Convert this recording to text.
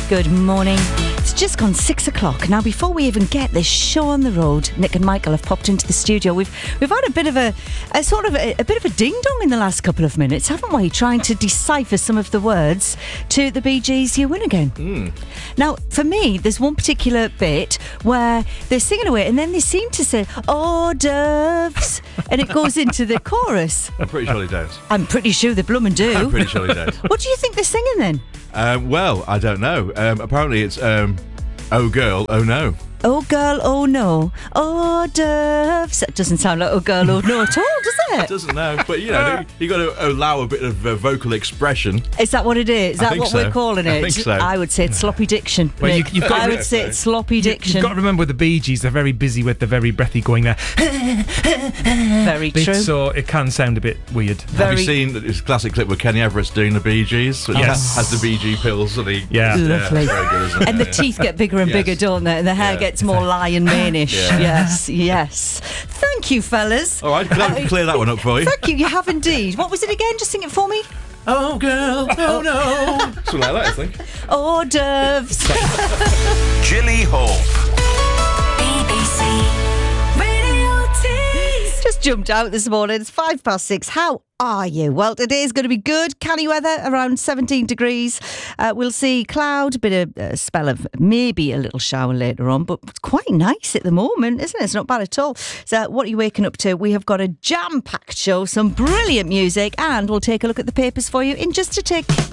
Good morning. It's just gone 6 o'clock. Now, before we even get this show on the road, Nick and Michael have popped into the studio. We've had a bit of a bit of a ding-dong in the last couple of minutes, haven't we? Trying to decipher some of the words to the Bee Gees' You Win Again. Now, for me, there's one particular bit where they're singing away and then they seem to say, "Oh, doves," and it goes into the chorus. I'm pretty sure they don't. I'm pretty sure they bloomin' do. I'm pretty sure they don't. What do you think they're singing then? Well, I don't know. Apparently it's Oh Girl, Oh No. Oh girl, oh no, oh doves. That doesn't sound like oh girl, oh no at all, does it? It doesn't know, but you know, you got to allow a bit of vocal expression. Is that what it is? Is that what we're calling it? I think so. I would say it's sloppy diction. Well, I would say it's sloppy diction. You've got to remember with the Bee Gees, they're very busy with the very breathy going there. Very true. So it can sound a bit weird. Have you seen this classic clip with Kenny Everett's doing the Bee Gees? Which has the Bee Gee pills. And Lovely. very good, isn't it? And the teeth get bigger and bigger, don't they? And the hair gets more lion manish. Yes. Thank you, fellas. All right, clear that one up for you. Thank you. You have indeed. What was it again? Just sing it for me. Oh girl, oh no. Something like that, I think. Oh, doves. Gilly Hope. BBC Radio T. Just jumped out this morning. It's 6:05. How are you? Well, today is going to be good. Canny weather, around 17 degrees. We'll see cloud, a bit of a spell of maybe a little shower later on, but it's quite nice at the moment, isn't it? It's not bad at all. So what are you waking up to? We have got a jam-packed show, some brilliant music, and we'll take a look at the papers for you in just a tick.